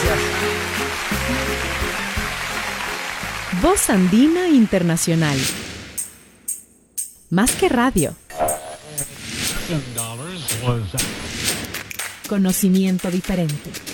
gracias. Voz Andina Internacional. Más que radio. Conocimiento diferente.